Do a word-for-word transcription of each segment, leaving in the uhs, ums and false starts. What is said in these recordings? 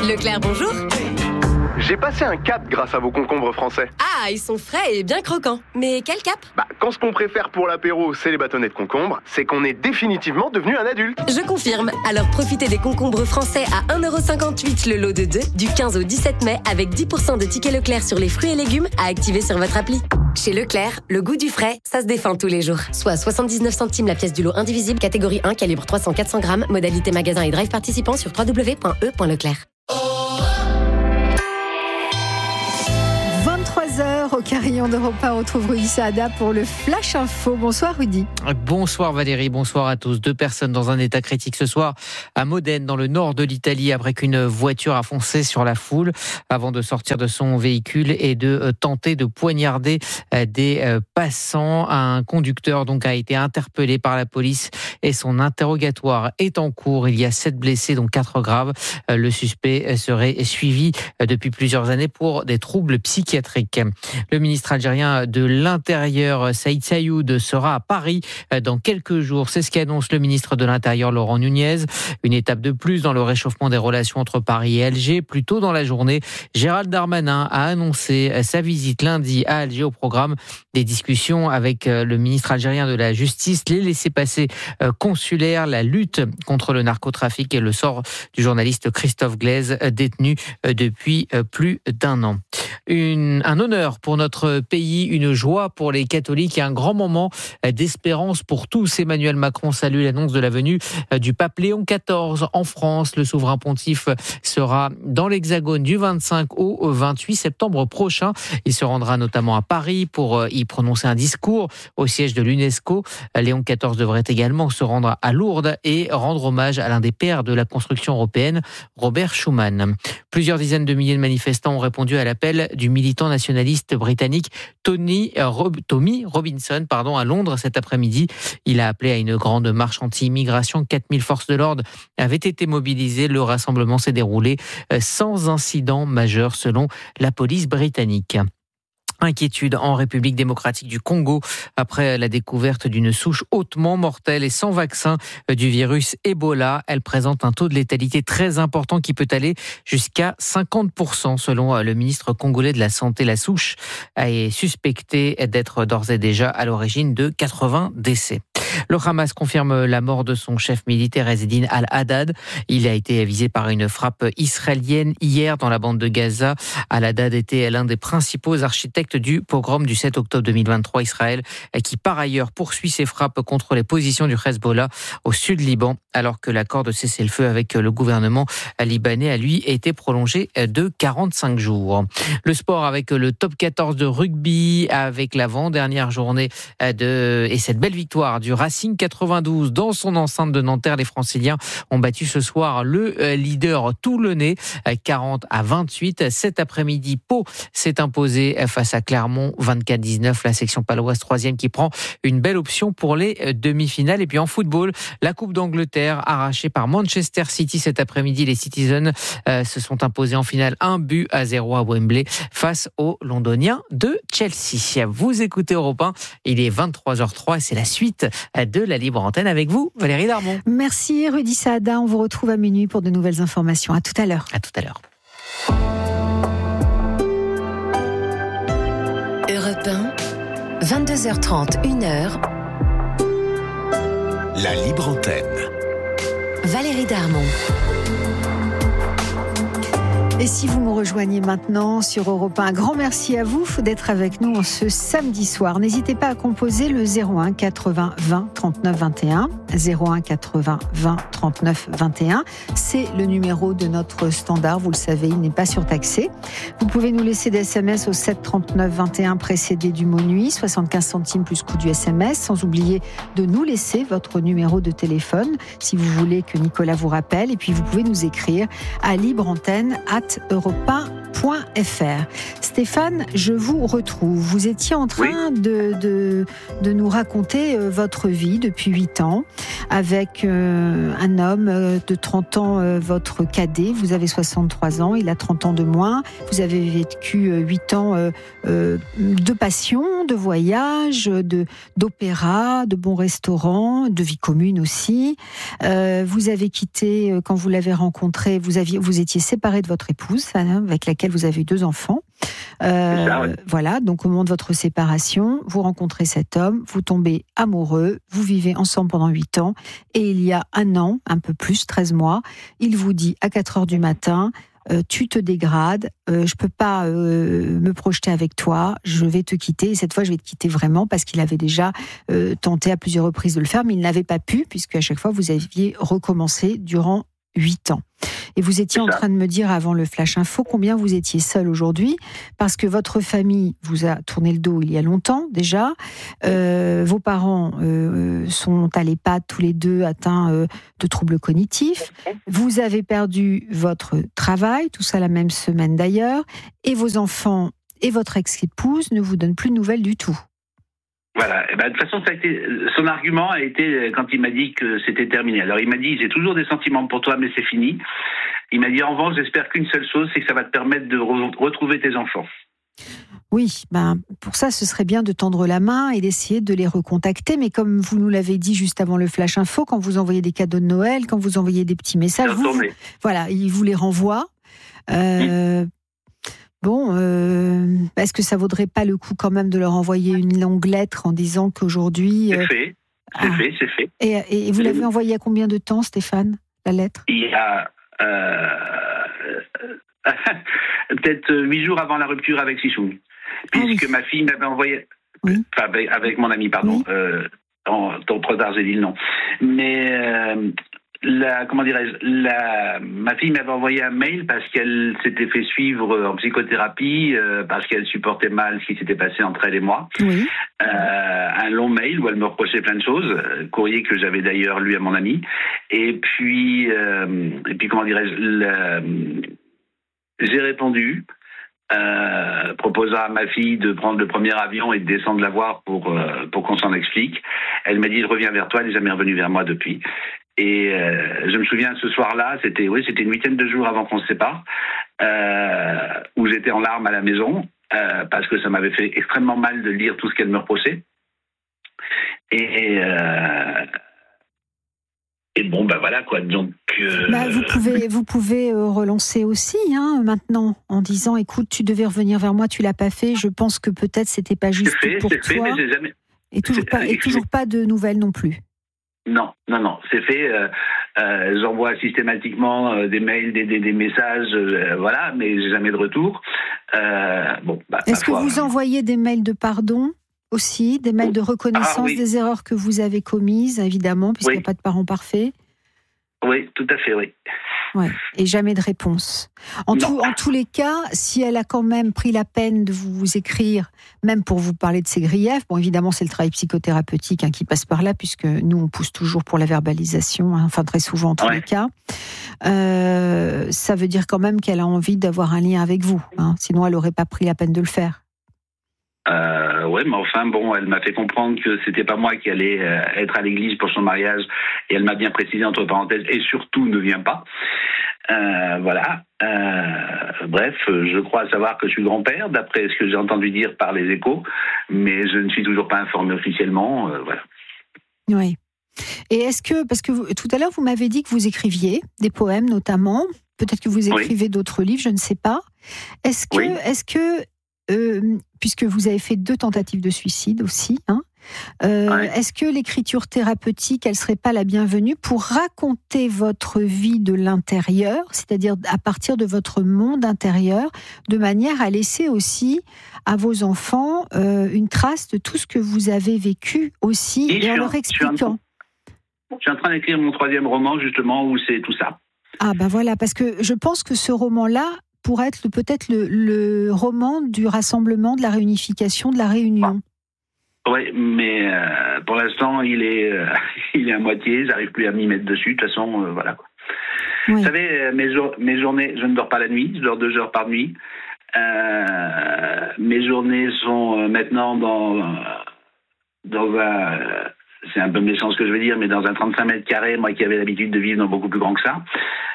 Leclerc, bonjour. J'ai passé un cap grâce à vos concombres français. Ah, ils sont frais et bien croquants. Mais quel cap ? Bah, quand ce qu'on préfère pour l'apéro, c'est les bâtonnets de concombre, c'est qu'on est définitivement devenu un adulte. Je confirme. Alors profitez des concombres français à un euro cinquante-huit le lot de deux du quinze au dix-sept mai avec dix pour cent de tickets Leclerc sur les fruits et légumes à activer sur votre appli. Chez Leclerc, le goût du frais, ça se défend tous les jours. Soit soixante-dix-neuf centimes la pièce du lot indivisible, catégorie un, calibre trois cents à quatre cents grammes, modalité magasin et drive participant sur w w w point e point leclerc. vingt-trois heures au carillon d'Europe un, on retrouve Rudy Saada pour le Flash Info. Bonsoir Rudy. Bonsoir Valérie, bonsoir à tous. Deux personnes dans un état critique ce soir à Modène, dans le nord de l'Italie, après qu'une voiture a foncé sur la foule avant de sortir de son véhicule et de tenter de poignarder des passants. Un conducteur donc a été interpellé par la police et son interrogatoire est en cours. Il y a sept blessés, dont quatre graves. Le suspect serait suivi depuis plusieurs années pour des troubles psychiatriques. Le ministre algérien de l'Intérieur, Saïd Saïoud, sera à Paris dans quelques jours. C'est ce qu'annonce le ministre de l'Intérieur, Laurent Nunez. Une étape de plus dans le réchauffement des relations entre Paris et Alger. Plus tôt dans la journée, Gérald Darmanin a annoncé sa visite lundi à Alger. Au programme des discussions avec le ministre algérien de la Justice, les laissez-passer consulaires, la lutte contre le narcotrafic et le sort du journaliste Christophe Glaise, détenu depuis plus d'un an. Une, un honneur pour notre pays, une joie pour les catholiques et un grand moment d'espérance pour tous. Emmanuel Macron salue l'annonce de la venue du pape Léon quatorze en France. Le souverain pontife sera dans l'Hexagone du vingt-cinq au vingt-huit septembre prochain. Il se rendra notamment à Paris pour y prononcer un discours au siège de l'UNESCO. Léon quatorze devrait également se rendre à Lourdes et rendre hommage à l'un des pères de la construction européenne, Robert Schuman. Plusieurs dizaines de milliers de manifestants ont répondu à l'appel du militant nationaliste britannique Tony, Rob, Tommy Robinson pardon, à Londres cet après-midi. Il a appelé à une grande marche anti-immigration. quatre mille forces de l'ordre avaient été mobilisées. Le rassemblement s'est déroulé sans incident majeur selon la police britannique. Inquiétude en République démocratique du Congo après la découverte d'une souche hautement mortelle et sans vaccin du virus Ebola. Elle présente un taux de létalité très important qui peut aller jusqu'à cinquante pour cent selon le ministre congolais de la Santé. La souche est suspectée d'être d'ores et déjà à l'origine de quatre-vingts décès. Le Hamas confirme la mort de son chef militaire Ezzedine Al-Haddad. Il a été visé par une frappe israélienne hier dans la bande de Gaza. Al-Haddad était l'un des principaux architectes du pogrom du sept octobre deux mille vingt-trois. Israël qui par ailleurs poursuit ses frappes contre les positions du Hezbollah au sud Liban, alors que l'accord de cessez-le-feu avec le gouvernement libanais a lui été prolongé de quarante-cinq jours. Le sport avec le top quatorze de rugby, avec l'avant-dernière journée de et cette belle victoire du Racing quatre-vingt-douze dans son enceinte de Nanterre. Les Franciliens ont battu ce soir le leader toulonnais quarante à vingt-huit. Cet après-midi, Pau s'est imposé face à Clermont vingt-quatre dix-neuf. La section paloise troisième qui prend une belle option pour les demi-finales. Et puis en football, la Coupe d'Angleterre arrachée par Manchester City cet après-midi. Les Citizens euh, se sont imposés en finale un but à zéro à Wembley face aux Londoniens de Chelsea. Vous écoutez Europe un, il est vingt-trois heures zéro trois et c'est la suite de la Libre Antenne avec vous, Valérie Darmon. Merci Rudy Saada, on vous retrouve à minuit pour de nouvelles informations. À tout à l'heure. À tout à l'heure. Europe un, vingt-deux heures trente, une heure. La Libre Antenne. Valérie Darmon. Et si vous me rejoignez maintenant sur Europe un, un grand merci à vous d'être avec nous ce samedi soir. N'hésitez pas à composer le zéro un quatre-vingts vingt trente-neuf vingt et un. zéro un quatre-vingts vingt trente-neuf vingt et un. C'est le numéro de notre standard. Vous le savez, il n'est pas surtaxé. Vous pouvez nous laisser des S M S au sept trente-neuf vingt et un précédé du mot nuit, soixante-quinze centimes plus coût du S M S. Sans oublier de nous laisser votre numéro de téléphone si vous voulez que Nicolas vous rappelle. Et puis vous pouvez nous écrire à libreantenne arobase europe un point f r. Stéphane, je vous retrouve. Vous étiez en train oui. de, de, de nous raconter votre vie depuis huit ans avec euh, un homme de trente ans, euh, votre cadet. Vous avez soixante-trois ans, il a trente ans de moins. Vous avez vécu huit ans euh, euh, de passion, de voyage, de, d'opéra, de bons restaurants, de vie commune aussi. Euh, vous avez quitté, quand vous l'avez rencontré, vous, aviez, vous étiez séparé de votre épouse, hein, avec laquelle vous avez eu deux enfants. Euh, ça, ouais. Voilà, donc au moment de votre séparation, vous rencontrez cet homme, vous tombez amoureux, vous vivez ensemble pendant huit ans, et il y a un an, un peu plus, treize mois, il vous dit à quatre heures du matin, euh, tu te dégrades, euh, je peux pas euh, me projeter avec toi, je vais te quitter, et cette fois je vais te quitter vraiment, parce qu'il avait déjà euh, tenté à plusieurs reprises de le faire, mais il n'avait pas pu, puisque à chaque fois vous aviez recommencé durant huit ans. Et vous étiez en train de me dire avant le Flash Info combien vous étiez seul aujourd'hui, parce que votre famille vous a tourné le dos il y a longtemps déjà. Euh, vos parents euh, sont à l'EHPAD tous les deux atteints euh, de troubles cognitifs. Vous avez perdu votre travail, tout ça la même semaine d'ailleurs, et vos enfants et votre ex-épouse ne vous donnent plus de nouvelles du tout. Voilà. Et ben, de toute façon, ça a été, son argument a été quand il m'a dit que c'était terminé. Alors il m'a dit, j'ai toujours des sentiments pour toi, mais c'est fini. Il m'a dit, en revanche, j'espère qu'une seule chose, c'est que ça va te permettre de re- retrouver tes enfants. Oui, ben, pour ça, ce serait bien de tendre la main et d'essayer de les recontacter. Mais comme vous nous l'avez dit juste avant le Flash Info, quand vous envoyez des cadeaux de Noël, quand vous envoyez des petits messages, vous, vous, voilà, il vous les renvoie. Euh, mmh. Bon, euh, est-ce que ça vaudrait pas le coup quand même de leur envoyer une longue lettre en disant qu'aujourd'hui... C'est fait, c'est ah. fait, c'est fait. Et, et vous l'avez envoyé à combien de temps, Stéphane, la lettre ? Il y a euh, peut-être huit jours avant la rupture avec Sissoung, puisque ah oui. ma fille m'avait envoyé... Oui. Enfin, avec, avec mon ami, pardon. Oui. Euh, en, en trop tard, j'ai dit le nom. Mais... Euh, La, comment dirais-je, la, ma fille m'avait envoyé un mail parce qu'elle s'était fait suivre en psychothérapie, euh, parce qu'elle supportait mal ce qui s'était passé entre elle et moi. Oui. Euh, un long mail où elle me reprochait plein de choses, courrier que j'avais d'ailleurs lu à mon ami. Et puis, euh, et puis comment dirais-je, la, j'ai répondu, euh, proposant à ma fille de prendre le premier avion et de descendre la voir pour, euh, pour qu'on s'en explique. Elle m'a dit, je reviens vers toi, elle n'est jamais revenue vers moi depuis. Et euh, je me souviens, ce soir-là, c'était oui, c'était une huitaine de jours avant qu'on se sépare, euh, où j'étais en larmes à la maison, euh, parce que ça m'avait fait extrêmement mal de lire tout ce qu'elle me reprochait. Et, euh, et bon, ben voilà quoi. Donc, euh, bah, vous pouvez, vous pouvez relancer aussi, hein, maintenant, en disant, écoute, tu devais revenir vers moi, tu l'as pas fait. Je pense que peut-être c'était pas juste c'est fait, pour c'est toi. Fait, mais j'ai jamais... Et toujours pas, et toujours pas de nouvelles non plus. Non, non, non, c'est fait. Euh, euh, j'envoie systématiquement euh, des mails, des, des, des messages, euh, voilà, mais j'ai jamais de retour. Euh, bon, bah, Est-ce que foi, vous envoyez des mails de pardon aussi, des mails de reconnaissance ah, oui. des erreurs que vous avez commises, évidemment, puisqu'il oui. n'y a pas de parents parfaits? Oui, tout à fait, oui. Ouais, et jamais de réponse. En, tout, en tous les cas, si elle a quand même pris la peine de vous écrire, même pour vous parler de ses griefs, bon, évidemment, c'est le travail psychothérapeutique hein, qui passe par là, puisque nous, on pousse toujours pour la verbalisation, hein, enfin très souvent en tous ouais. les cas. Euh, ça veut dire quand même qu'elle a envie d'avoir un lien avec vous, hein, sinon elle n'aurait pas pris la peine de le faire. Euh, ouais, mais enfin bon, elle m'a fait comprendre que c'était pas moi qui allais euh, être à l'église pour son mariage, et elle m'a bien précisé entre parenthèses, et surtout ne viens pas. Euh, voilà. Euh, bref, je crois savoir que je suis grand-père, d'après ce que j'ai entendu dire par les échos, mais je ne suis toujours pas informé officiellement. Euh, voilà. Oui. Et est-ce que, parce que vous, tout à l'heure vous m'avez dit que vous écriviez des poèmes notamment, peut-être que vous écrivez oui. d'autres livres, je ne sais pas. Est-ce que, oui. est-ce que Euh, puisque vous avez fait deux tentatives de suicide aussi, hein, euh, ouais. est-ce que l'écriture thérapeutique, elle serait pas la bienvenue pour raconter votre vie de l'intérieur, c'est-à-dire à partir de votre monde intérieur, de manière à laisser aussi à vos enfants euh, une trace de tout ce que vous avez vécu aussi, et, et en leur expliquant. Je suis en train d'écrire mon troisième roman, justement, où c'est tout ça. Ah ben voilà, parce que je pense que ce roman-là pour être peut-être le, le roman du rassemblement, de la réunification, de la réunion. Oui, mais euh, pour l'instant, il est, euh, il est à moitié, j'arrive plus à m'y mettre dessus, de toute façon, euh, voilà. Quoi. Oui. Vous savez, mes, jour, mes journées, je ne dors pas la nuit, je dors deux heures par nuit, Euh, mes journées sont maintenant dans, dans un... C'est un peu méchant ce que je veux dire, mais dans un trente-cinq mètres carrés, moi qui avais l'habitude de vivre dans beaucoup plus grand que ça,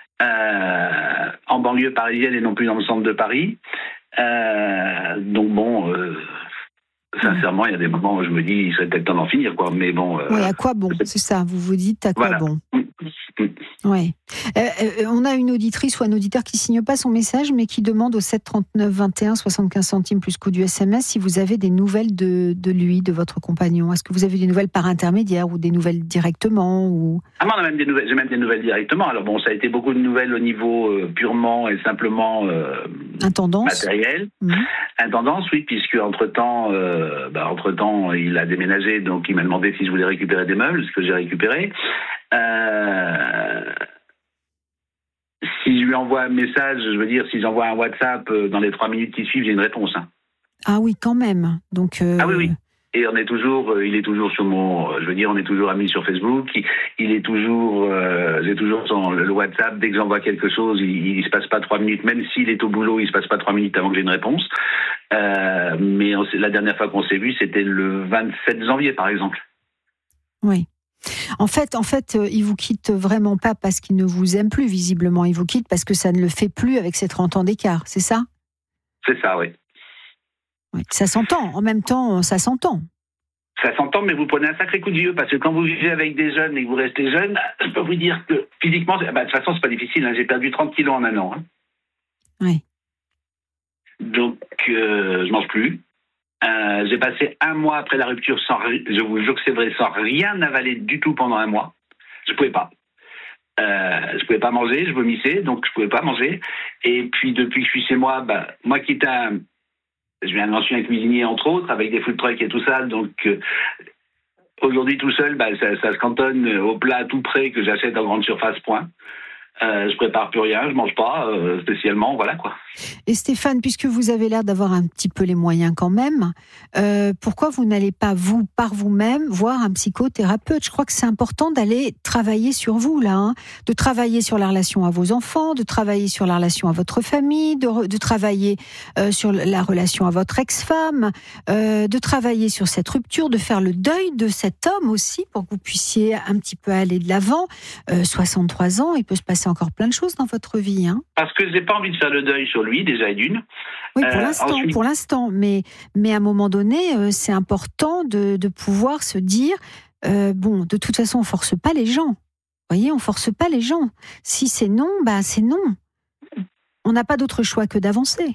euh, en banlieue parisienne et non plus dans le centre de Paris. Euh, donc bon... Euh, Sincèrement, il y a des moments où je me dis, il serait peut-être temps d'en finir, quoi. Mais bon. Euh, oui, à quoi bon ? C'est ça. Vous vous dites à quoi voilà. bon ? Oui. Euh, euh, on a une auditrice ou un auditeur qui signe pas son message, mais qui demande au sept trente-neuf vingt et un soixante-quinze centimes plus coût du S M S si vous avez des nouvelles de, de lui, de votre compagnon. Est-ce que vous avez des nouvelles par intermédiaire ou des nouvelles directement ou... Ah, moi, on a même des nouvelles. J'ai même des nouvelles directement. Alors bon, ça a été beaucoup de nouvelles au niveau euh, purement et simplement euh, Intendance. matériel. Mmh. Intendance, oui, puisque entre temps, euh, bah, entre temps, il a déménagé, donc il m'a demandé si je voulais récupérer des meubles, ce que j'ai récupéré. Euh, si je lui envoie un message, je veux dire, si j'envoie un WhatsApp dans les trois minutes qui suivent, j'ai une réponse. Hein. Ah oui, quand même. Donc. Euh... Ah oui, oui. Et on est toujours, il est toujours sur mon, je veux dire, on est toujours amis sur Facebook. Il, il est toujours, euh, j'ai toujours son, le WhatsApp. Dès que j'envoie quelque chose, il, il se passe pas trois minutes. Même s'il est au boulot, il se passe pas trois minutes avant que j'ai une réponse. Euh, mais on, la dernière fois qu'on s'est vu, c'était le vingt-sept janvier, par exemple. Oui. En fait, en fait, euh, il vous quitte vraiment pas parce qu'il ne vous aime plus, visiblement. Il vous quitte parce que ça ne le fait plus avec ses trente ans d'écart. C'est ça ? C'est ça, oui. Oui, ça s'entend. En même temps, ça s'entend. Ça s'entend, mais vous prenez un sacré coup de vieux, parce que quand vous vivez avec des jeunes et que vous restez jeune, je peux vous dire que physiquement, bah, de toute façon, c'est pas difficile. Hein, j'ai perdu trente kilos en un an. Hein. Oui. Donc, euh, je mange plus. Euh, j'ai passé un mois après la rupture sans, je vous jure que c'est vrai, sans rien avaler du tout pendant un mois. Je pouvais pas. Euh, je pouvais pas manger, je vomissais, donc je pouvais pas manger. Et puis, depuis que je suis chez moi, bah, moi qui étais un... Je viens d'un ancien cuisinier, entre autres, avec des food trucks et tout ça. Donc, euh, aujourd'hui, tout seul, bah, ça, ça se cantonne au plat tout prêt que j'achète en grande surface, point. Euh, je prépare plus rien, je mange pas euh, spécialement, voilà quoi. Et Stéphane, puisque vous avez l'air d'avoir un petit peu les moyens quand même, euh, pourquoi vous n'allez pas, vous, par vous-même, voir un psychothérapeute ? Je crois que c'est important d'aller travailler sur vous, là, hein, de travailler sur la relation à vos enfants, de travailler sur la relation à votre famille, de, re, de travailler euh, sur la relation à votre ex-femme, euh, de travailler sur cette rupture, de faire le deuil de cet homme aussi, pour que vous puissiez un petit peu aller de l'avant. Euh, soixante-trois ans, il peut se passer encore plein de choses dans votre vie. Hein. Parce que j'ai pas envie de faire le deuil sur lui, déjà et d'une. Oui, pour euh, l'instant, ensuite... pour l'instant. Mais, mais à un moment donné, euh, c'est important de, de pouvoir se dire, euh, bon, de toute façon, on force pas les gens. Vous voyez, on force pas les gens. Si c'est non, bah c'est non. On n'a pas d'autre choix que d'avancer.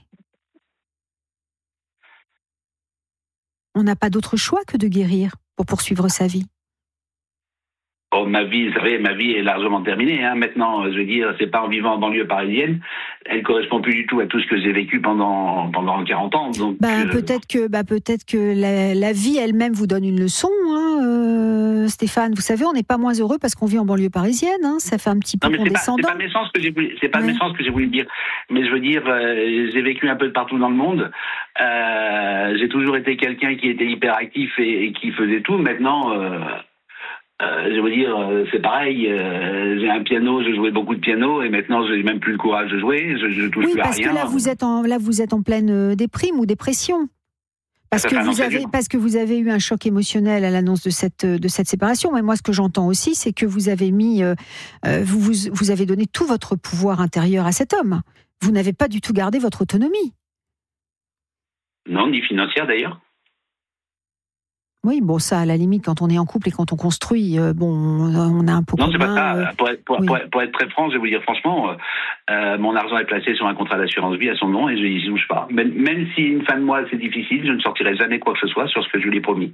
On n'a pas d'autre choix que de guérir pour poursuivre sa vie. Oh, ma vie, vous savez, ma vie est largement terminée. Hein. Maintenant, je veux dire, c'est pas en vivant en banlieue parisienne. Elle correspond plus du tout à tout ce que j'ai vécu pendant pendant quarante ans. Donc, bah, euh... peut-être que, bah, peut-être que la, la vie elle-même vous donne une leçon, hein, euh, Stéphane. Vous savez, on n'est pas moins heureux parce qu'on vit en banlieue parisienne. Hein. Ça fait un petit peu non, mais condescendant. C'est pas, c'est pas méchant ce que j'ai voulu, c'est pas ouais. méchant ce que j'ai voulu dire. Mais je veux dire, euh, j'ai vécu un peu de partout dans le monde. Euh, j'ai toujours été quelqu'un qui était hyperactif et, et qui faisait tout. Maintenant. Euh... Euh, je veux dire, euh, c'est pareil, euh, j'ai un piano, je jouais beaucoup de piano et maintenant j'ai même plus le courage de jouer, je, je touche oui, plus à rien. Oui, parce que là vous êtes en, là vous êtes en pleine déprime ou dépression. Parce que, vous avez, parce que vous avez eu un choc émotionnel à l'annonce de cette, de cette séparation. Mais moi, ce que j'entends aussi, c'est que vous avez mis, euh, vous, vous, vous avez donné tout votre pouvoir intérieur à cet homme. Vous n'avez pas du tout gardé votre autonomie. Non, ni financière d'ailleurs. Oui, bon, ça, à la limite, quand on est en couple et quand on construit, euh, bon, on a un peu... Non, c'est pas ça. Euh, pour, être, pour, oui. pour, pour être très franc, je vais vous dire franchement, euh, euh, mon argent est placé sur un contrat d'assurance vie à son nom et je n'y touche pas. Même, même si une fin de mois, c'est difficile, je ne sortirai jamais quoi que ce soit sur ce que je lui ai promis.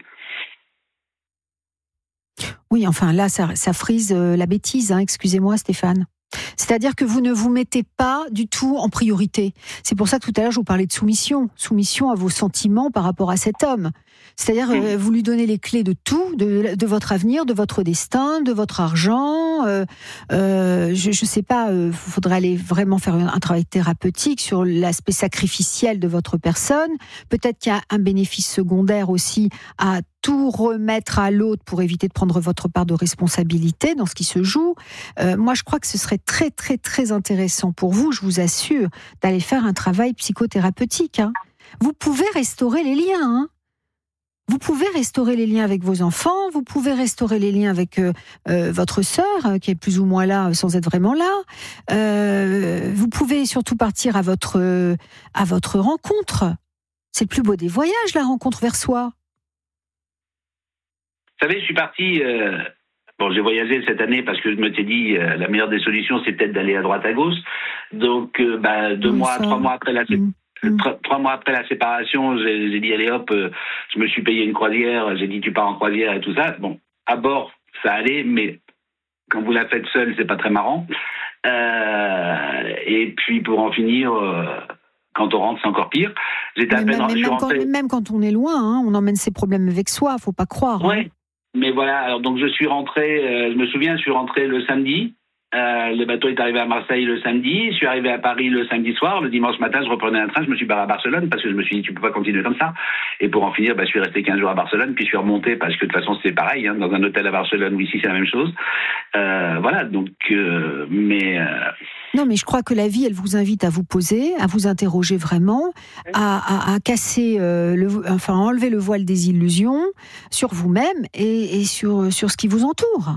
Oui, enfin, là, ça, ça frise euh, la bêtise, hein, excusez-moi, Stéphane. C'est-à-dire que vous ne vous mettez pas du tout en priorité. C'est pour ça que tout à l'heure, je vous parlais de soumission. Soumission à vos sentiments par rapport à cet homme. C'est-à-dire, mmh. euh, vous lui donnez les clés de tout, de, de votre avenir, de votre destin, de votre argent. Euh, euh, je ne sais pas, il euh, faudrait aller vraiment faire un travail thérapeutique sur l'aspect sacrificiel de votre personne. Peut-être qu'il y a un bénéfice secondaire aussi à tout remettre à l'autre pour éviter de prendre votre part de responsabilité dans ce qui se joue. Euh, moi, je crois que ce serait très, très, très intéressant pour vous, je vous assure, d'aller faire un travail psychothérapeutique. Hein. Vous pouvez restaurer les liens. Hein. Vous pouvez restaurer les liens avec vos enfants, vous pouvez restaurer les liens avec euh, euh, votre sœur, euh, qui est plus ou moins là, euh, sans être vraiment là. Euh, vous pouvez surtout partir à votre, euh, à votre rencontre. C'est le plus beau des voyages, la rencontre vers soi. Vous savez, je suis parti... Euh... Bon, j'ai voyagé cette année parce que je me suis dit euh, la meilleure des solutions, c'est peut-être d'aller à droite à gauche. Donc, euh, bah, deux oui, mois, ça... trois mois après la... Mmh. Trois, trois mois après la séparation, j'ai, j'ai dit allez hop, euh, je me suis payé une croisière, j'ai dit tu pars en croisière et tout ça. Bon, à bord, ça allait, mais quand vous la faites seule, c'est pas très marrant. Euh, et puis pour en finir, euh, quand on rentre, c'est encore pire. J'étais à peine, même, je suis même, rentré... quand, même quand on est loin, hein, on emmène ses problèmes avec soi, faut pas croire. Ouais, hein. Mais voilà, alors donc je suis rentré, euh, je me souviens, je suis rentré le samedi. Euh, le bateau est arrivé à Marseille le samedi, je suis arrivé à Paris le samedi soir, le dimanche matin je reprenais un train, je me suis barré à Barcelone parce que je me suis dit tu peux pas continuer comme ça, et pour en finir bah, je suis resté quinze jours à Barcelone, puis je suis remonté parce que de toute façon c'est pareil, hein, dans un hôtel à Barcelone ou ici c'est la même chose, euh, voilà donc euh, mais... Euh... Non mais je crois que la vie elle vous invite à vous poser, à vous interroger vraiment, à, à, à casser, euh, le, enfin à enlever le voile des illusions sur vous-même et, et sur, sur ce qui vous entoure.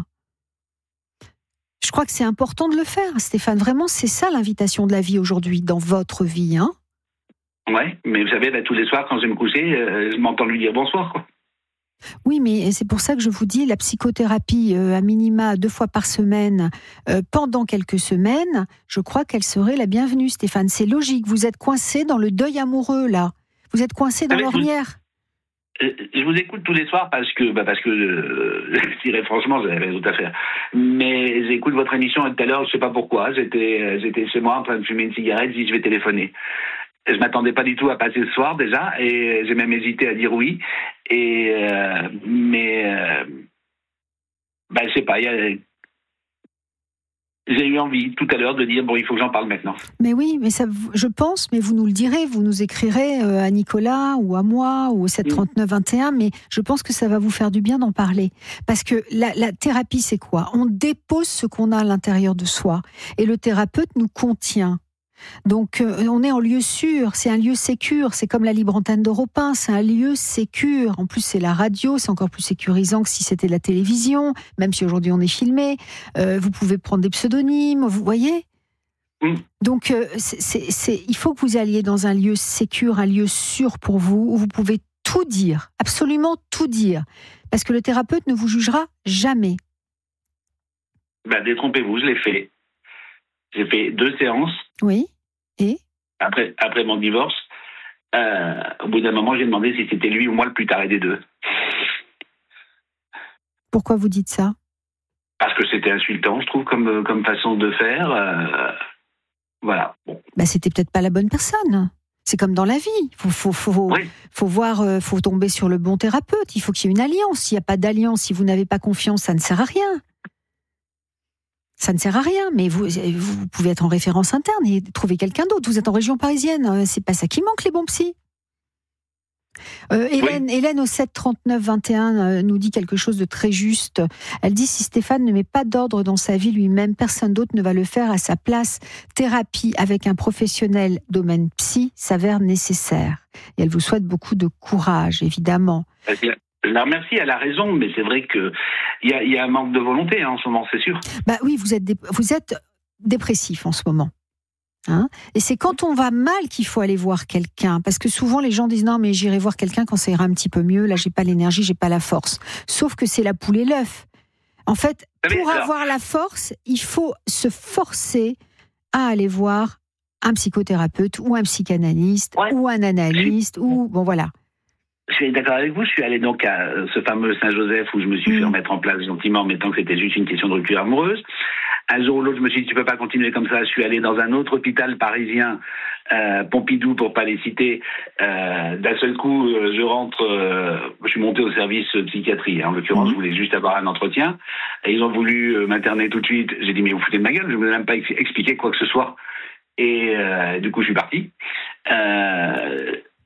Je crois que c'est important de le faire, Stéphane. Vraiment, c'est ça l'invitation de la vie aujourd'hui, dans votre vie. Hein ouais, mais vous savez, là, tous les soirs, quand je vais me coucher, euh, je m'entends lui dire bonsoir. Quoi. Oui, mais c'est pour ça que je vous dis, la psychothérapie, euh, à minima deux fois par semaine, euh, pendant quelques semaines, je crois qu'elle serait la bienvenue, Stéphane. C'est logique, vous êtes coincé dans le deuil amoureux, là. Vous êtes coincé dans l'ornière. Je vous écoute tous les soirs parce que, bah parce que euh, je dirais franchement, j'avais rien d'autre à faire. Mais j'écoute votre émission et tout à l'heure, je sais pas pourquoi, j'étais, j'étais chez moi en train de fumer une cigarette, je dis je vais téléphoner. Je m'attendais pas du tout à passer ce soir déjà, et j'ai même hésité à dire oui. Et euh, mais, euh, bah je sais pas, il y a. J'ai eu envie tout à l'heure de dire bon, il faut que j'en parle maintenant. Mais oui, mais ça, je pense, mais vous nous le direz, vous nous écrirez à Nicolas ou à moi ou au sept trente-neuf vingt et un, mais je pense que ça va vous faire du bien d'en parler. Parce que la, la thérapie, c'est quoi ? On dépose ce qu'on a à l'intérieur de soi et le thérapeute nous contient. Donc, euh, on est en lieu sûr, c'est un lieu sécure, c'est comme la libre antenne d'Europe un, c'est un lieu sécure. En plus, c'est la radio, c'est encore plus sécurisant que si c'était la télévision, même si aujourd'hui on est filmé. Euh, vous pouvez prendre des pseudonymes, vous voyez ? Mm. Donc, euh, c'est, c'est, c'est, il faut que vous alliez dans un lieu sécure, un lieu sûr pour vous, où vous pouvez tout dire, absolument tout dire. Parce que le thérapeute ne vous jugera jamais. Ben, détrompez-vous, je l'ai fait. J'ai fait deux séances. Oui. Et après, après mon divorce, euh, au bout d'un moment, j'ai demandé si c'était lui ou moi le plus taré des deux. Pourquoi vous dites ça ? Parce que c'était insultant, je trouve, comme, comme façon de faire. Euh, voilà. Bon. Bah, c'était peut-être pas la bonne personne. C'est comme dans la vie. Il faut, faut, faut, oui. faut voir, euh, faut tomber sur le bon thérapeute. Il faut qu'il y ait une alliance. S'il n'y a pas d'alliance, si vous n'avez pas confiance, ça ne sert à rien. Ça ne sert à rien, mais vous, vous pouvez être en référence interne et trouver quelqu'un d'autre. Vous êtes en région parisienne, c'est pas ça qui manque, les bons psys. Euh, Hélène, oui. Hélène au sept trente-neuf vingt et un euh, nous dit quelque chose de très juste. Elle dit si Stéphane ne met pas d'ordre dans sa vie lui-même, personne d'autre ne va le faire à sa place. Thérapie avec un professionnel domaine psy s'avère nécessaire. Et elle vous souhaite beaucoup de courage, évidemment. Je la remercie, elle a raison, mais c'est vrai qu'il y a, y a un manque de volonté hein, en ce moment, c'est sûr. Bah oui, vous êtes, dé- vous êtes dépressif en ce moment. Hein, et c'est quand on va mal qu'il faut aller voir quelqu'un, parce que souvent les gens disent non mais j'irai voir quelqu'un quand ça ira un petit peu mieux, là j'ai pas l'énergie, j'ai pas la force. Sauf que c'est la poule et l'œuf. En fait, pour alors... avoir la force, il faut se forcer à aller voir un psychothérapeute ou un psychanalyste ouais. ou un analyste ou bon voilà. Je suis d'accord avec vous, je suis allé donc à ce fameux Saint-Joseph où je me suis mmh. fait remettre en place gentiment en mettant que c'était juste une question de rupture amoureuse. Un jour ou l'autre, je me suis dit, tu peux pas continuer comme ça. Je suis allé dans un autre hôpital parisien, euh, Pompidou, pour pas les citer. Euh, d'un seul coup, je rentre, euh, je suis monté au service psychiatrie. Hein. En l'occurrence, mmh. je voulais juste avoir un entretien. Et ils ont voulu m'interner tout de suite. J'ai dit, mais vous foutez de ma gueule, je ne voulais même pas expliquer quoi que ce soit. Et euh, du coup, je suis parti. Euh,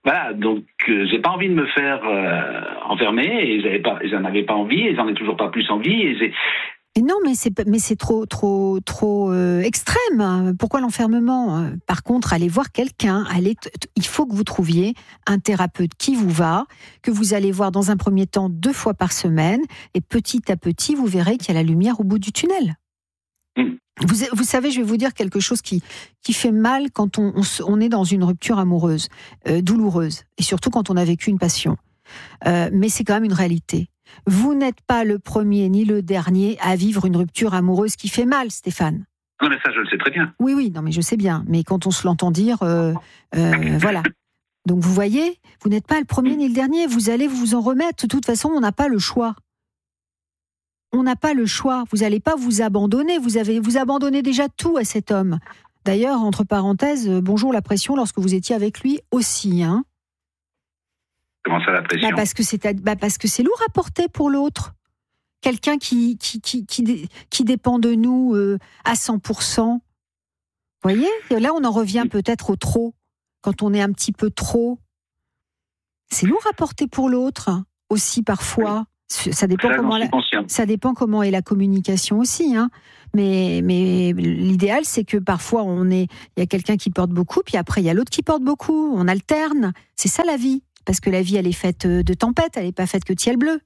Voilà, donc euh, j'ai pas envie de me faire euh, enfermer, et j'avais pas, j'en avais pas envie, et j'en ai toujours pas plus envie, et j'ai... Et non, mais c'est, mais c'est trop, trop, trop euh, extrême. Pourquoi l'enfermement ? Par contre, allez voir quelqu'un. Allez, t- t- il faut que vous trouviez un thérapeute qui vous va, que vous allez voir dans un premier temps deux fois par semaine, et petit à petit, vous verrez qu'il y a la lumière au bout du tunnel. Mm. Vous, vous savez, je vais vous dire quelque chose qui, qui fait mal quand on, on, on est dans une rupture amoureuse, euh, douloureuse, et surtout quand on a vécu une passion. Euh, mais c'est quand même une réalité. Vous n'êtes pas le premier ni le dernier à vivre une rupture amoureuse qui fait mal, Stéphane. Non, mais ça, je le sais très bien. Oui, oui, non, mais je sais bien. Mais quand on se l'entend dire, euh, euh, voilà. Donc, vous voyez, vous n'êtes pas le premier ni le dernier. Vous allez vous en remettre. De toute façon, on n'a pas le choix. On n'a pas le choix. Vous n'allez pas vous abandonner. Vous avez, vous abandonnez déjà tout à cet homme. D'ailleurs, entre parenthèses, euh, bonjour la pression lorsque vous étiez avec lui aussi, hein. Comment ça, la pression ? Bah parce que c'est, bah parce que c'est lourd à porter pour l'autre. Quelqu'un qui, qui, qui, qui, qui dépend de nous euh, à cent pour cent. Vous voyez ? Là, on en revient peut-être au trop. Quand on est un petit peu trop. C'est lourd à porter pour l'autre, aussi parfois. Ça dépend, comment la, ça dépend comment est la communication aussi. Hein. Mais, mais l'idéal, c'est que parfois, on est, il y a quelqu'un qui porte beaucoup, puis après, il y a l'autre qui porte beaucoup. On alterne. C'est ça la vie. Parce que la vie, elle est faite de tempêtes, elle n'est pas faite que de ciel bleu.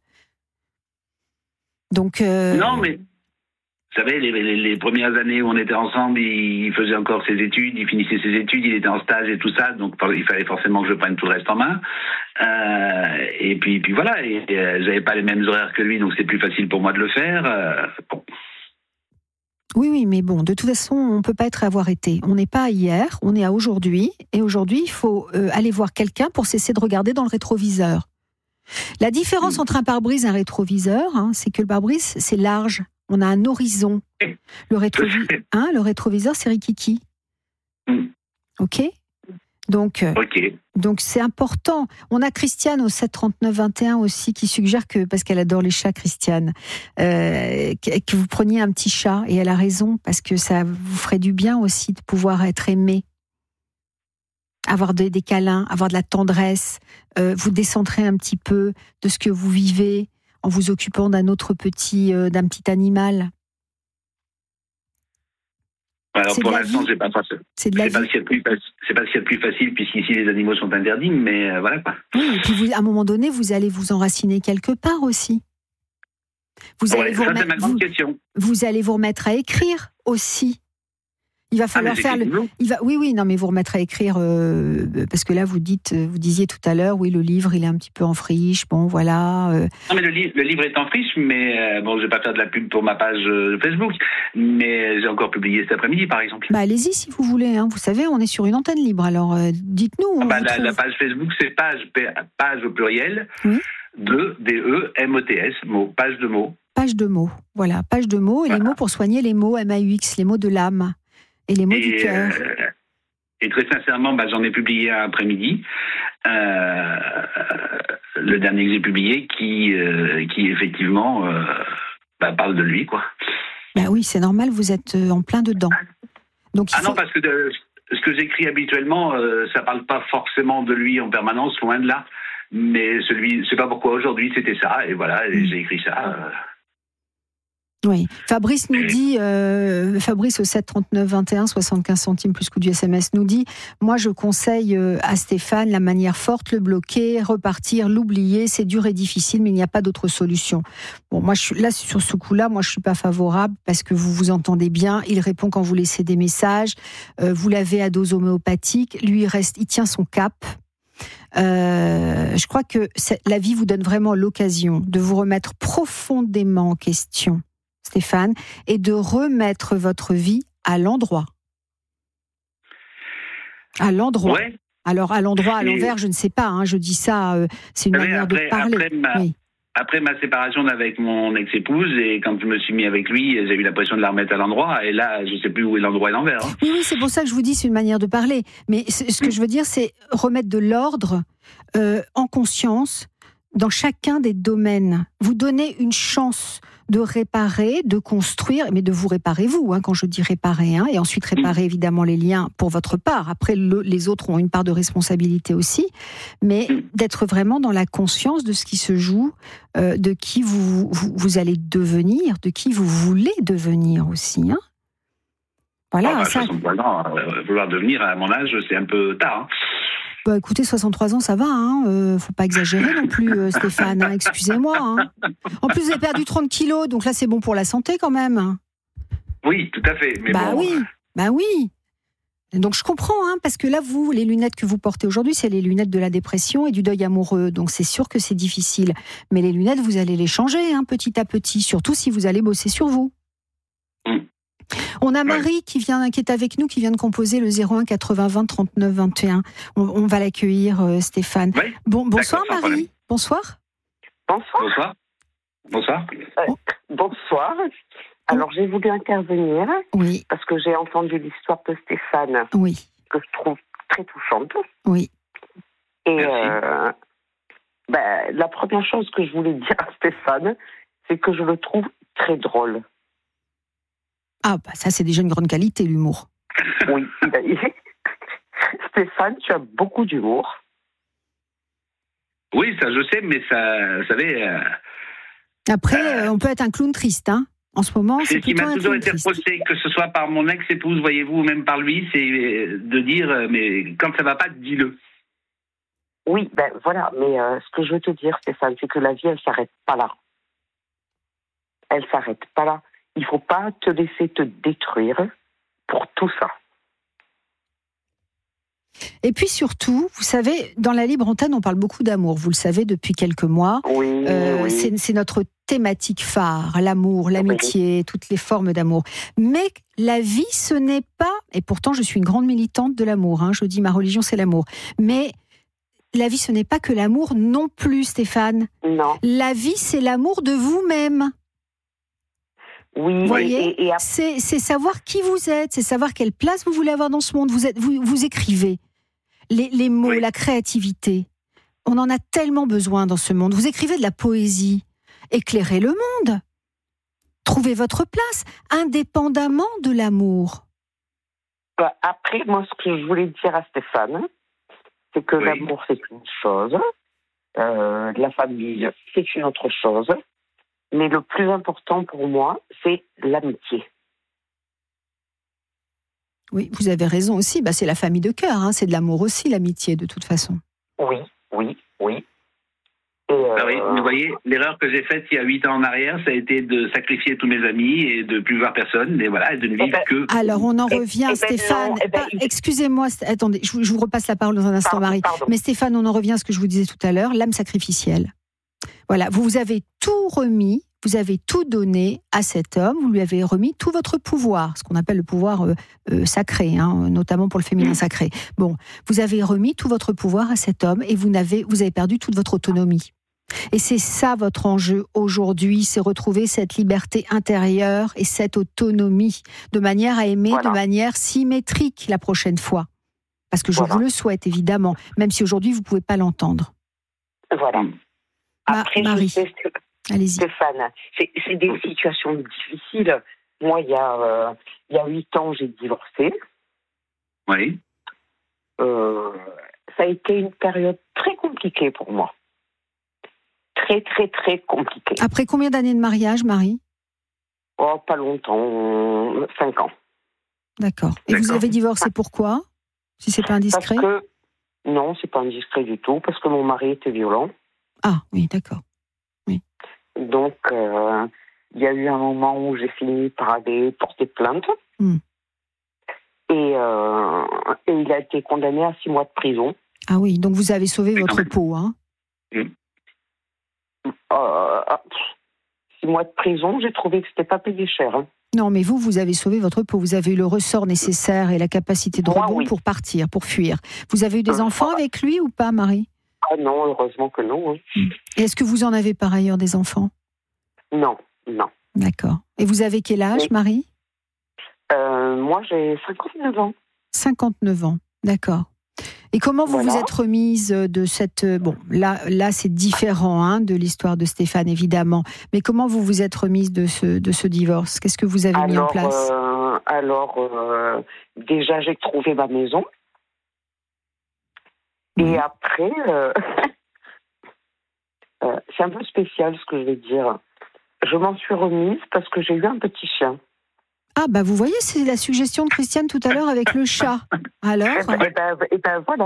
Donc, euh... Non, mais vous savez, les, les, les premières années où on était ensemble, il faisait encore ses études, il finissait ses études, il était en stage et tout ça, donc il fallait forcément que je prenne tout le reste en main. Euh, et puis, puis voilà, et, et, euh, j'avais pas les mêmes horaires que lui, donc c'est plus facile pour moi de le faire. Euh, bon. Oui, oui, mais bon, de toute façon, on ne peut pas être à avoir été. On n'est pas à hier, on est à aujourd'hui. Et aujourd'hui, il faut euh, aller voir quelqu'un pour cesser de regarder dans le rétroviseur. La différence mmh. entre un pare-brise et un rétroviseur, hein, c'est que le pare-brise, c'est large. On a un horizon. Le, rétrovi- hein, le rétroviseur, c'est rikiki. Mmh. OK ? Donc, okay. donc, c'est important. On a Christiane au sept trente-neuf vingt et un aussi qui suggère que, parce qu'elle adore les chats, Christiane, euh, que, que vous preniez un petit chat. Et elle a raison, parce que ça vous ferait du bien aussi de pouvoir être aimé. Avoir de, des câlins, avoir de la tendresse, euh, vous décentrer un petit peu de ce que vous vivez en vous occupant d'un autre petit, euh, d'un petit animal. Alors c'est pour l'instant, c'est pas facile. C'est, c'est, pas ce qu'il y a de plus, c'est pas ce qu'il y a de plus facile, puisqu'ici les animaux sont interdits, mais euh, voilà quoi. Oui, et puis vous, à un moment donné, vous allez vous enraciner quelque part aussi. Vous allez ouais, vous ça, remettre, c'est ma grande vous, question. Vous allez vous remettre à écrire aussi. Il va falloir ah, faire le. Il va, oui, oui, non, mais vous remettre à écrire euh, parce que là, vous dites, vous disiez tout à l'heure, oui, le livre, il est un petit peu en friche. Bon, voilà. Euh... Non, mais le, li- le livre est en friche, mais euh, bon, je vais pas faire de la pub pour ma page euh, Facebook, mais j'ai encore publié cet après-midi, par exemple. Bah, allez-y si vous voulez. Hein. Vous savez, on est sur une antenne libre, alors euh, dites-nous. Ah, bah, la, la page Facebook, c'est page, page au pluriel, oui. de D E M O T S, mots, page de mots. Page de mots, voilà, page de mots et voilà. Les mots pour soigner les mots M A U X, les mots de l'âme. Et les mots et, du cœur. Euh, et très sincèrement, bah, j'en ai publié un après-midi. Euh, le dernier que j'ai publié, qui, euh, qui effectivement euh, bah, parle de lui, quoi. Bah oui, c'est normal, vous êtes en plein dedans. Donc, ah faut... non, parce que de, ce que j'écris habituellement, euh, ça parle pas forcément de lui en permanence, loin de là. Mais celui, je sais pas pourquoi aujourd'hui c'était ça, et voilà, et mmh. j'ai écrit ça. Euh... Oui, Fabrice nous dit, euh, Fabrice au sept trente-neuf vingt et un, soixante-quinze centimes plus coût du S M S nous dit, moi je conseille à Stéphane la manière forte, le bloquer, repartir, l'oublier, c'est dur et difficile, mais il n'y a pas d'autre solution. Bon, moi je suis là sur ce coup-là, moi je suis pas favorable parce que vous vous entendez bien, il répond quand vous laissez des messages, euh, vous l'avez à dose homéopathique, lui il reste, il tient son cap. Euh, je crois que la vie vous donne vraiment l'occasion de vous remettre profondément en question. Stéphane, et de remettre votre vie à l'endroit. À l'endroit. Ouais. Alors, à l'endroit, à l'envers, je ne sais pas, hein, je dis ça, euh, c'est une manière après, de parler. Après ma, oui. après ma séparation avec mon ex-épouse, et quand je me suis mis avec lui, j'ai eu l'impression de la remettre à l'endroit, et là, je ne sais plus où est l'endroit et l'envers. Hein. Oui, oui, c'est pour ça que je vous dis, c'est une manière de parler. Mais ce que je veux dire, c'est remettre de l'ordre euh, en conscience dans chacun des domaines. Vous donnez une chance de réparer, de construire, mais de vous réparer vous, hein, quand je dis réparer, hein, et ensuite réparer évidemment les liens pour votre part. Après, le, les autres ont une part de responsabilité aussi, mais d'être vraiment dans la conscience de ce qui se joue, euh, de qui vous, vous, vous allez devenir, de qui vous voulez devenir aussi. Hein. Voilà. Oh, bah, ça... soixante-trois ans, euh, vouloir devenir à mon âge, c'est un peu tard. Hein. Bah, écoutez, soixante-trois ans, ça va, hein. Euh, faut pas exagérer non plus, euh, Stéphane, hein, excusez-moi. Hein. En plus, vous avez perdu trente kilos, donc là, c'est bon pour la santé quand même. Oui, tout à fait. Mais bah bon... oui, bah oui. Donc je comprends, hein, parce que là, vous, les lunettes que vous portez aujourd'hui, c'est les lunettes de la dépression et du deuil amoureux, donc c'est sûr que c'est difficile. Mais les lunettes, vous allez les changer, hein, petit à petit, surtout si vous allez bosser sur vous. Mm. On a Marie qui vient, qui est avec nous, qui vient de composer le zéro un quatre-vingts vingt trente-neuf vingt et un. On, on va l'accueillir, euh, Stéphane. Oui. Bon, bonsoir D'accord, Marie. Bonsoir. Bonsoir. Bonsoir. Bonsoir. Euh, bonsoir. Alors j'ai voulu intervenir oui. parce que j'ai entendu l'histoire de Stéphane, oui. que je trouve très touchante. Oui. Et euh, ben, la première chose que je voulais dire à Stéphane, c'est que je le trouve très drôle. Ah, bah ça, c'est déjà une grande qualité, l'humour. Oui. Stéphane, tu as beaucoup d'humour. Oui, ça, je sais, mais ça, vous savez... Euh, Après, euh, on peut être un clown triste, hein. En ce moment, c'est, c'est plutôt un clown triste. Ce qui m'a toujours été reproché, que ce soit par mon ex-épouse, voyez-vous, ou même par lui, c'est de dire, mais quand ça va pas, dis-le. Oui, ben voilà, mais euh, ce que je veux te dire, Stéphane, c'est que la vie, elle s'arrête pas là. Elle s'arrête pas là. Il ne faut pas te laisser te détruire pour tout ça. Et puis surtout, vous savez, dans la Libre Antenne, on parle beaucoup d'amour. Vous le savez depuis quelques mois. Oui, euh, oui. C'est, c'est notre thématique phare, l'amour, l'amitié, oui. Toutes les formes d'amour. Mais la vie, ce n'est pas... Et pourtant, je suis une grande militante de l'amour. Hein, je dis, ma religion, c'est l'amour. Mais la vie, ce n'est pas que l'amour non plus, Stéphane. Non. La vie, c'est l'amour de vous-même. Oui, vous voyez, et, et, et... C'est, c'est savoir qui vous êtes, c'est savoir quelle place vous voulez avoir dans ce monde. Vous, êtes, vous, vous écrivez les, les mots, oui. La créativité. On en a tellement besoin dans ce monde. Vous écrivez de la poésie. Éclairez le monde. Trouvez votre place, indépendamment de l'amour. Bah, après, moi, ce que je voulais dire à Stéphane, c'est que oui. L'amour, c'est une chose. Euh, la famille, c'est une autre chose. Mais le plus important pour moi, c'est l'amitié. Oui, vous avez raison aussi. Bah, c'est la famille de cœur, hein. C'est de l'amour aussi, l'amitié, de toute façon. Oui, oui, oui. Et euh... ah oui, vous voyez, l'erreur que j'ai faite il y a huit ans en arrière, ça a été de sacrifier tous mes amis et de plus voir personne, et voilà, et de ne vivre ben, que... Alors, on en revient, et, Stéphane. Et ben non, ah, ben, excusez-moi, attendez, je vous, je vous repasse la parole dans un instant, pardon, Marie. Pardon. Mais Stéphane, on en revient à ce que je vous disais tout à l'heure, l'âme sacrificielle. Voilà, vous, vous avez tout remis, vous avez tout donné à cet homme, vous lui avez remis tout votre pouvoir, ce qu'on appelle le pouvoir euh, euh, sacré, hein, notamment pour le féminin sacré. Bon, vous avez remis tout votre pouvoir à cet homme et vous, n'avez, vous avez perdu toute votre autonomie. Et c'est ça votre enjeu aujourd'hui, c'est retrouver cette liberté intérieure et cette autonomie, de manière à aimer voilà. De manière symétrique la prochaine fois. Parce que je voilà. Vous le souhaite, évidemment, même si aujourd'hui vous ne pouvez pas l'entendre. Voilà. Après, Marie, je sais, allez-y. Stéphane, c'est, c'est des situations difficiles. Moi, il y a, euh, il y a huit ans, j'ai divorcé. Oui. Euh, ça a été une période très compliquée pour moi. Très, très, très compliquée. Après combien d'années de mariage, Marie ? Oh, pas longtemps, cinq ans. D'accord. Et D'accord. Vous avez divorcé pourquoi ? Si c'est pas indiscret ? Parce que, non, c'est pas indiscret du tout, parce que mon mari était violent. Ah, oui, d'accord. Oui. Donc, euh, il y a eu un moment où j'ai fini par aller porter plainte. Mm. Et, euh, et il a été condamné à six mois de prison. Ah oui, donc vous avez sauvé votre peau, hein ? Mm. Euh, six mois de prison, j'ai trouvé que c'était pas payé cher. Hein. Non, mais vous, vous avez sauvé votre peau. Vous avez eu le ressort nécessaire et la capacité de rebond oui. Pour partir, pour fuir. Vous avez eu des euh, enfants voilà. Avec lui ou pas, Marie ? Ah non, heureusement que non. Hein. Et est-ce que vous en avez par ailleurs des enfants ? Non, non. D'accord. Et vous avez quel âge, oui. Marie ? euh, Moi, j'ai cinquante-neuf ans. cinquante-neuf ans, d'accord. Et comment vous Voilà. vous êtes remise de cette... Bon, là, là c'est différent hein, de l'histoire de Stéphane, évidemment. Mais comment vous vous êtes remise de ce, de ce divorce? Qu'est-ce que vous avez alors, mis en place euh, Alors, euh, déjà, j'ai trouvé ma maison. Mmh. Et après, euh, euh, c'est un peu spécial ce que je vais dire. Je m'en suis remise parce que j'ai eu un petit chien. Ah, bah vous voyez, c'est la suggestion de Christiane tout à l'heure avec le chat. Alors Et ben, et ben voilà.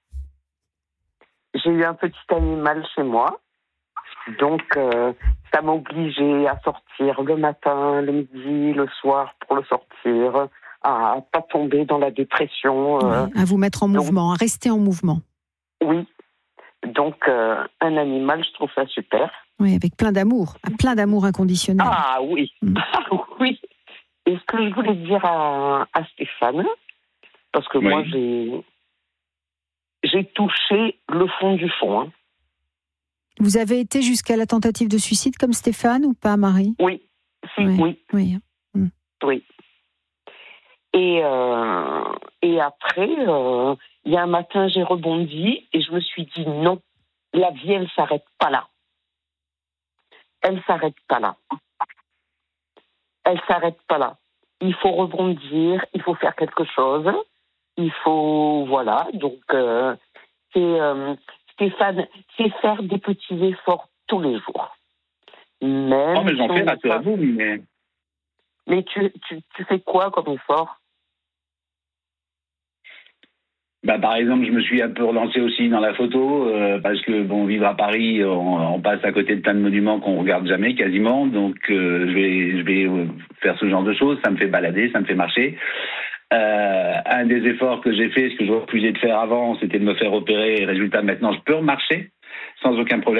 J'ai eu un petit animal chez moi. Donc, euh, ça m'obligeait à sortir le matin, le midi, le soir pour le sortir, à pas tomber dans la dépression. Euh, oui, à vous mettre en donc, mouvement, à rester en mouvement. Oui. Donc, euh, un animal, je trouve ça super. Oui, avec plein d'amour, plein d'amour inconditionnel. Ah oui, mm. ah oui. Et ce que je voulais dire à, à Stéphane, parce que oui. moi, j'ai, j'ai touché le fond du fond. Hein. Vous avez été jusqu'à la tentative de suicide comme Stéphane ou pas, Marie? Oui, si, oui. Oui. Oui. Mm. oui. Et, euh, et après, il euh, y a un matin, j'ai rebondi et je me suis dit non, la vie, elle ne s'arrête pas là. Elle ne s'arrête pas là. Elle ne s'arrête pas là. Il faut rebondir, il faut faire quelque chose. Il faut, voilà, donc euh, c'est, euh, Stéphane, c'est faire des petits efforts tous les jours. Même oh, mais j'en si fais, rassure à vous, mais... Mais tu, tu, tu fais quoi comme effort? Bah, par exemple, je me suis un peu relancé aussi dans la photo, euh, parce que, bon, vivre à Paris, on, on passe à côté de plein de monuments qu'on regarde jamais, quasiment. Donc, euh, je vais, je vais faire ce genre de choses. Ça me fait balader, ça me fait marcher. Euh, un des efforts que j'ai fait, ce que je refusais de faire avant, c'était de me faire opérer. Et résultat, maintenant, je peux remarcher sans aucun problème.